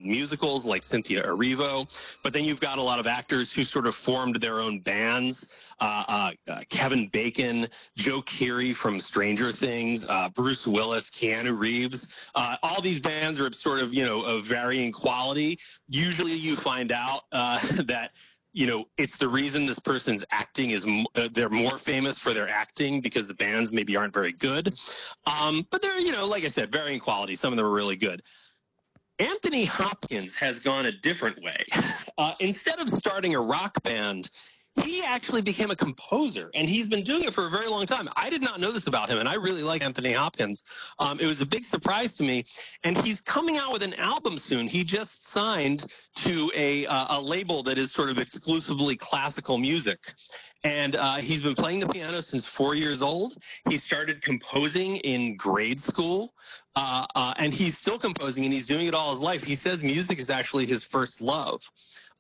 musicals like Cynthia Erivo. But then you've got a lot of actors who sort of formed their own bands. Kevin Bacon, Joe Keery from Stranger Things, Bruce Willis, Keanu Reeves. All these bands are sort of, of varying quality. Usually you find out that it's the reason this person's acting is they're more famous for their acting because the bands maybe aren't very good. But they're, like I said, varying quality. Some of them are really good. Anthony Hopkins has gone a different way. Instead of starting a rock band, he actually became a composer, and he's been doing it for a very long time. I did not know this about him, and I really like Anthony Hopkins. It was a big surprise to me, and he's coming out with an album soon. He just signed to a label that is sort of exclusively classical music, and he's been playing the piano since 4 years old. He started composing in grade school, and he's still composing, and he's doing it all his life. He says music is actually his first love.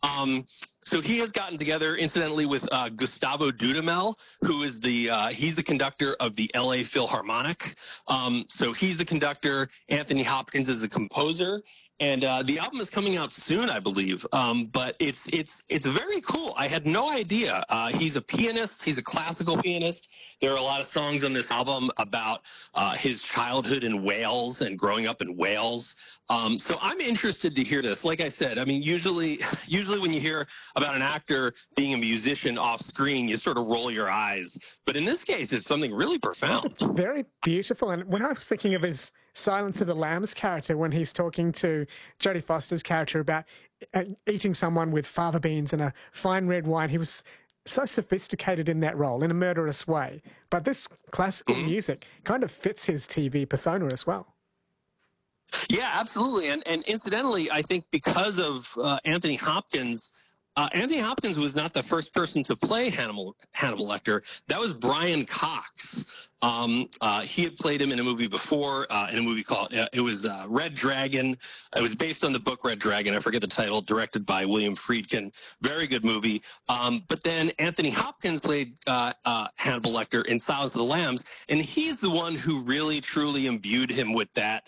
So he has gotten together, incidentally, with Gustavo Dudamel, who is he's the conductor of the LA Philharmonic. So he's the conductor. Anthony Hopkins is the composer. And the album is coming out soon, I believe. But it's very cool. I had no idea. He's a pianist. He's a classical pianist. There are a lot of songs on this album about his childhood in Wales and growing up in Wales. So I'm interested to hear this. Like I said, I mean, usually when you hear about an actor being a musician off screen, you sort of roll your eyes. But in this case, it's something really profound. It's very beautiful. And when I was thinking of his Silence of the Lambs character, when he's talking to Jodie Foster's character about eating someone with fava beans and a fine red wine, he was so sophisticated in that role in a murderous way. But this classical music kind of fits his TV persona as well. Yeah, absolutely. And incidentally, I think because of Anthony Hopkins was not the first person to play Hannibal Lecter. That was Brian Cox. He had played him in a movie before, in a movie called, it was Red Dragon. It was based on the book Red Dragon. I forget the title, directed by William Friedkin. Very good movie. But then Anthony Hopkins played Hannibal Lecter in Silence of the Lambs, and he's the one who really, truly imbued him with that,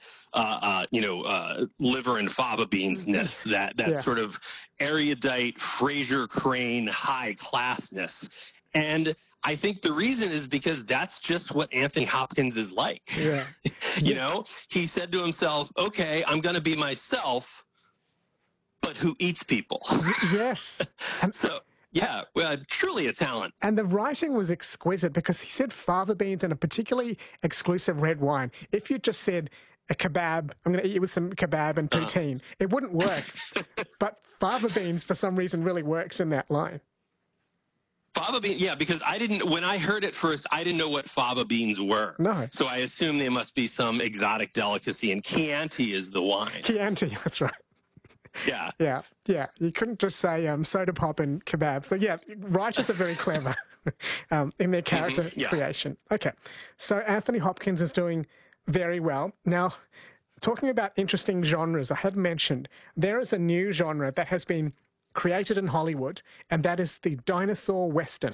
liver and fava beans-ness, that sort of erudite Fraser Crane high classness. And I think the reason is because that's just what Anthony Hopkins is like. Yeah. He said to himself, okay, I'm going to be myself, but who eats people? Yes. So, yeah, truly a talent. And the writing was exquisite because he said fava beans and a particularly exclusive red wine. If you just said a kebab, I'm going to eat it with some kebab and poutine, it wouldn't work. But fava beans, for some reason, really works in that line. Fava beans, yeah, because when I heard it first, I didn't know what fava beans were. No. So I assumed they must be some exotic delicacy, and Chianti is the wine. Chianti, that's right. Yeah. Yeah. You couldn't just say soda pop and kebab. So, yeah, writers are very clever in their character creation. Okay. So Anthony Hopkins is doing very well. Now, talking about interesting genres, I had mentioned there is a new genre that has been created in Hollywood, and that is the dinosaur Western.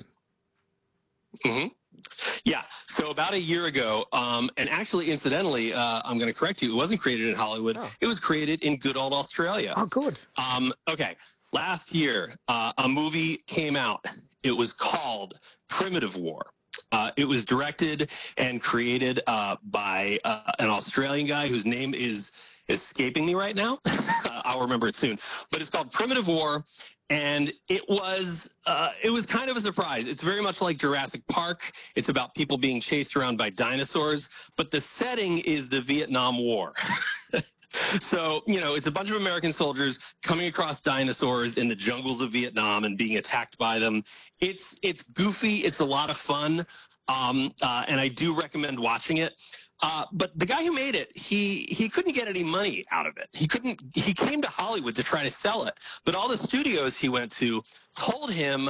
Yeah. So about a year ago, and actually, incidentally, I'm going to correct you, it wasn't created in Hollywood. Oh. It was created in good old Australia. Oh, good. Okay. Last year, a movie came out. It was called Primitive War. It was directed and created by an Australian guy whose name is escaping me right now. I'll remember it soon. But it's called Primitive War, and it was kind of a surprise. It's very much like Jurassic Park. It's about people being chased around by dinosaurs, but the setting is the Vietnam War. So, it's a bunch of American soldiers coming across dinosaurs in the jungles of Vietnam and being attacked by them. It's goofy. It's a lot of fun. And I do recommend watching it. But the guy who made it, he couldn't get any money out of it. He came to Hollywood to try to sell it, but all the studios he went to told him,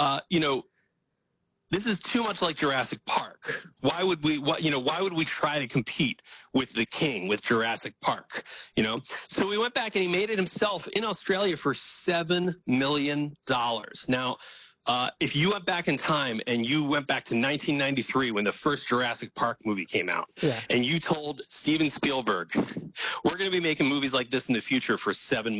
this is too much like Jurassic Park. Why would we try to compete with The King, with Jurassic Park? So we went back and he made it himself in Australia for $7 million. Now, if you went back in time and you went back to 1993 when the first Jurassic Park movie came out, and you told Steven Spielberg, we're going to be making movies like this in the future for $7 million.